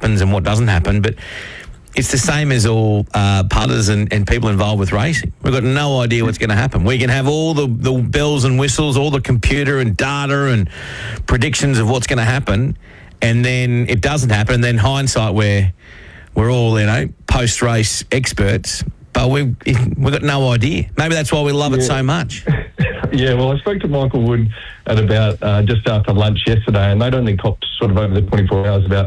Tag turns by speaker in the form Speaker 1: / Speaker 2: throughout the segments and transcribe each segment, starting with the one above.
Speaker 1: happens and what doesn't happen, but it's the same as all punters and people involved with racing. We've got no idea what's going to happen. We can have all the bells and whistles, all the computer and data and predictions of what's going to happen, and then it doesn't happen. And then hindsight, we're all, post-race experts, but we've got no idea. Maybe that's why we love it so much.
Speaker 2: Yeah, well, I spoke to Michael Wood at about just after lunch yesterday, and they'd only copped sort of over the 24 hours about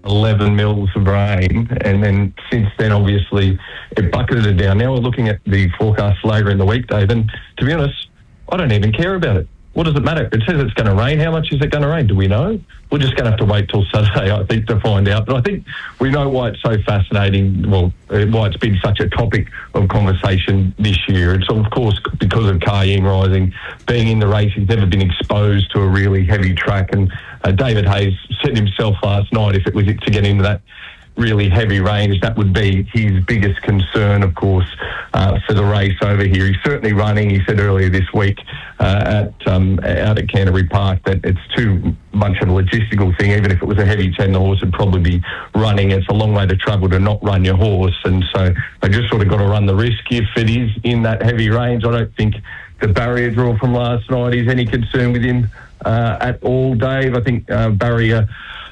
Speaker 2: 11 mils of rain, and then since then, obviously, it bucketed it down. Now we're looking at the forecast later in the week, Dave, and to be honest, I don't even care about it. What does it matter? It says it's going to rain. How much is it going to rain? Do we know? We're just going to have to wait till Saturday, I think, to find out. But I think we know why it's so fascinating, why it's been such a topic of conversation this year. It's, of course, because of Kar Ying Rising. Being in the race, he's never been exposed to a really heavy track. And David Hayes said himself last night, if it was to get into that really heavy range, that would be his biggest concern, of course, for the race over here. He's certainly running. He said earlier this week out at Canterbury Park that it's too much of a logistical thing. Even if it was a heavy 10, the horse would probably be running. It's a long way to travel to not run your horse, and so they just sort of got to run the risk if it is in that heavy range. I don't think the barrier draw from last night is any concern with him at all, Dave. I think barrier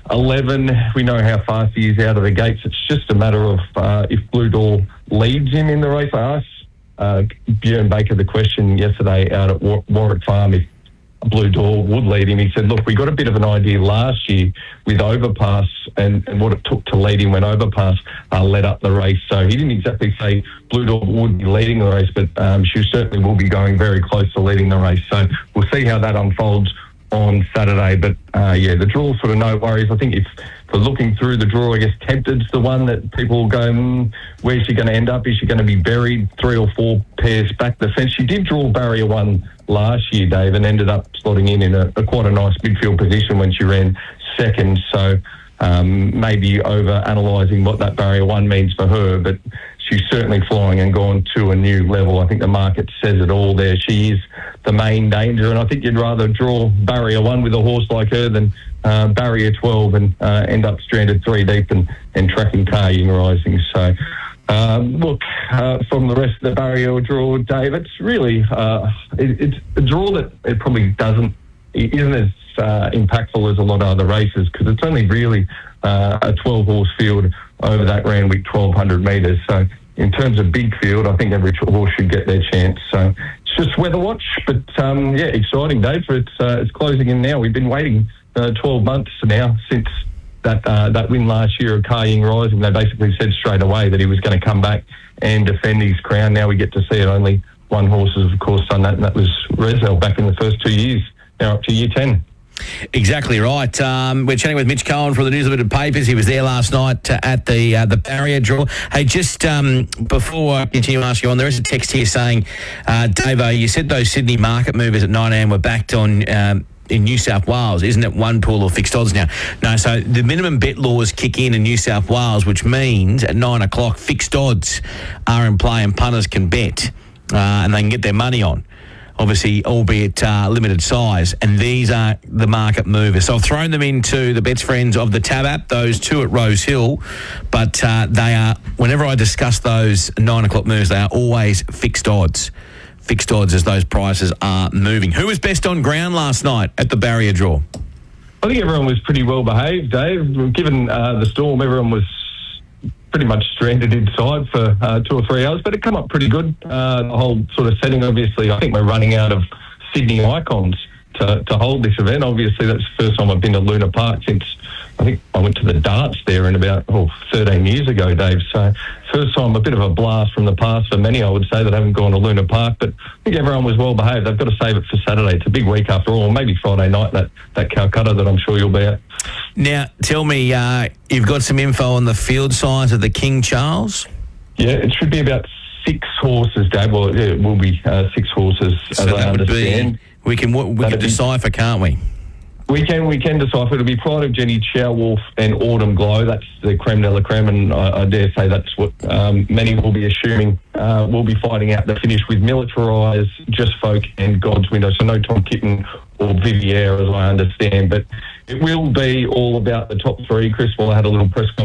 Speaker 2: 11, we know how fast he is out of the gates. It's just a matter of if Blue Door leads him in the race. I asked Bjorn Baker the question yesterday out at Warwick Farm if Blue Door would lead him. He said, look, we got a bit of an idea last year with Overpass and what it took to lead him when Overpass led up the race. So he didn't exactly say Blue Door would be leading the race, but she certainly will be going very close to leading the race. So we'll see how that unfolds on Saturday, but the draw, sort of no worries. I think if for looking through the draw, I guess Tempted's the one that people will go, where's she going to end up? Is she going to be buried 3 or 4 pairs back the fence? She did draw barrier 1 last year, Dave, and ended up slotting in a quite a nice midfield position when she ran second. So maybe over analysing what that barrier 1 means for her, but she's certainly flying and gone to a new level. I think the market says it all there. She is the main danger, and I think you'd rather draw barrier 1 with a horse like her than barrier 12 and end up stranded 3 deep and tracking Kar Ying Rising. So look, from the rest of the barrier draw, Dave, it's really it's a draw that it probably isn't as impactful as a lot of other races, because it's only really a 12-horse field over that Randwick 1,200 metres. So in terms of big field, I think every horse should get their chance. So it's just weather watch, but exciting, Dave. It's closing in now. We've been waiting 12 months now since that win last year of Kar Ying Rising. They basically said straight away that he was going to come back and defend his crown. Now we get to see it. Only one horse has, of course, done that, and that was Resnell back in the first 2 years. Now up to year 10.
Speaker 1: Exactly right. We're chatting with Mitch Cohen from the News Limited Papers. He was there last night at the barrier draw. Hey, just before I continue asking you on, there is a text here saying, Davo, you said those Sydney market movers at 9 a.m. were backed on in New South Wales. Isn't it one pool or fixed odds now? No, so the minimum bet laws kick in New South Wales, which means at 9 o'clock fixed odds are in play and punters can bet and they can get their money on. Obviously, albeit limited size, and these are the market movers. So I've thrown them into the Bets Friends of the Tab app, those 2 at Rose Hill, but they are, whenever I discuss those 9 o'clock moves, they are always fixed odds. Fixed odds as those prices are moving. Who was best on ground last night at the barrier draw?
Speaker 2: I think everyone was pretty well behaved, Dave. Given the storm, everyone was pretty much stranded inside for 2 or 3 hours, but it came up pretty good. The whole sort of setting, obviously, I think we're running out of Sydney icons to hold this event. Obviously, that's the first time I've been to Luna Park since, I think I went to the darts there in about 13 years ago, Dave. So first time, a bit of a blast from the past for many, I would say, that haven't gone to Luna Park. But I think everyone was well behaved. They've got to save it for Saturday. It's a big week after all. Maybe Friday night, that Calcutta that I'm sure you'll be at.
Speaker 1: Now, tell me, you've got some info on the field size of the King Charles?
Speaker 2: Yeah, it should be about 6 horses, Dave. Well, yeah, it will be 6 horses,
Speaker 1: so
Speaker 2: as
Speaker 1: that
Speaker 2: I
Speaker 1: would
Speaker 2: understand.
Speaker 1: Be, we can decipher, can't we?
Speaker 2: We can decipher. It'll be Pride of Jenny, Chow Wolf and Autumn Glow. That's the creme de la creme, and I dare say that's what many will be assuming will be fighting out the finish with Militarize, Just Folk and God's Window. So no Tom Kitten or Vivier, as I understand, but it will be all about the top 3. Chris Waller had a little press conference